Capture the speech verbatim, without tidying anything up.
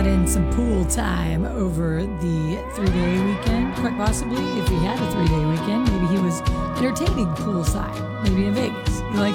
in some pool time over the three-day weekend. Quite possibly, if he had a three-day weekend, maybe he was entertaining poolside, maybe in Vegas.